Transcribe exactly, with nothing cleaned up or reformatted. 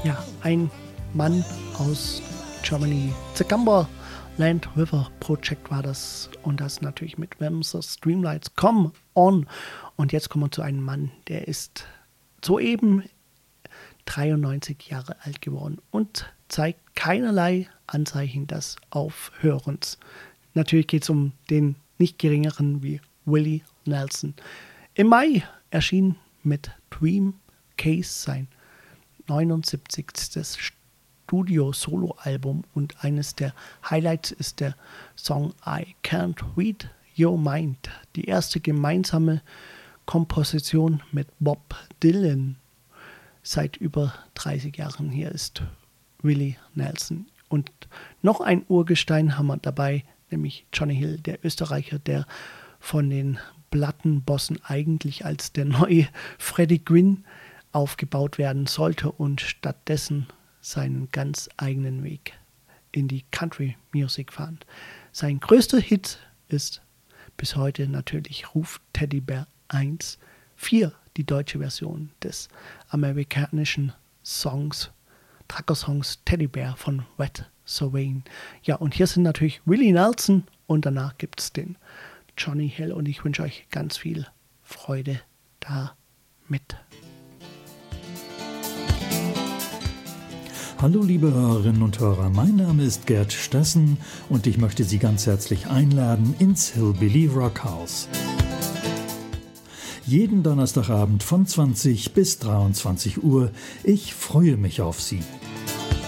Ja, ein Mann aus Germany. The Cumberland River Project war das. Und das natürlich mit When the Streamlights Come On. Und jetzt kommen wir zu einem Mann, der ist soeben dreiundneunzig Jahre alt geworden und zeigt keinerlei Anzeichen des Aufhörens. Natürlich geht es um den nicht geringeren wie Willie Nelson. Im Mai erschien mit Dream Case sein neunundsiebzigstes Studio-Solo-Album und eines der Highlights ist der Song I Can't Read Your Mind, die erste gemeinsame Komposition mit Bob Dylan seit über dreißig Jahren. Hier ist Willie Nelson. Und noch ein Urgestein haben wir dabei, nämlich Johnny Hill, der Österreicher, der von den Plattenbossen eigentlich als der neue Freddie Quinn aufgebaut werden sollte und stattdessen seinen ganz eigenen Weg in die Country Music fand. Sein größter Hit ist bis heute natürlich Ruf Teddy Bear eins vier, die deutsche Version des amerikanischen Songs, Trucker-Songs Teddy Bear von Red Sovane. Ja, und hier sind natürlich Willie Nelson und danach gibt es den Johnny Hill und ich wünsche euch ganz viel Freude damit. Hallo liebe Hörerinnen und Hörer, mein Name ist Gerd Stessen und ich möchte Sie ganz herzlich einladen ins Hillbilly Rockhouse. Jeden Donnerstagabend von zwanzig bis dreiundzwanzig Uhr. Ich freue mich auf Sie.